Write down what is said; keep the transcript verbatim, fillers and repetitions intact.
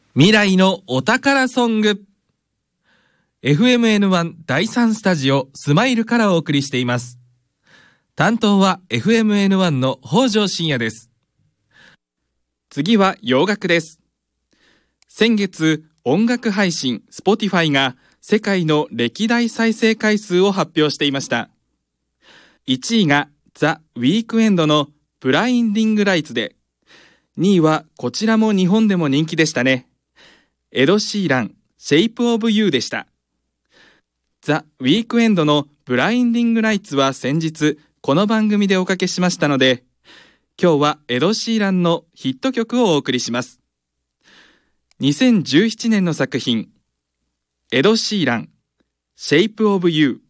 未来のお宝ソング エフエムエヌワン だいさんスタジオスマイルからお送りしています。担当は エフエムエヌワン の北条信也です。次は洋楽です。先月音楽配信 Spotify が世界の歴代再生回数を発表していました。いちいがザ・ウィークエンドのブラインディングライツで、にいはこちらも日本でも人気でしたね。エド・シーラン、シェイプ・オブ・ユーでした。ザ・ウィークエンドのブラインディング・ライツは先日この番組でおかけしましたので、今日はエド・シーランのヒット曲をお送りします。にせんじゅうななねんの作品、エド・シーラン、シェイプ・オブ・ユー。